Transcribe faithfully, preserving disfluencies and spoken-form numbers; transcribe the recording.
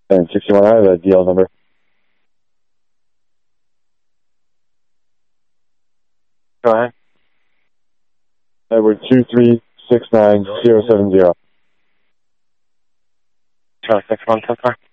And sixty-one, I have a D L number. Go ahead. Edward two three six nine zero seven zero. Charlie six one ten four.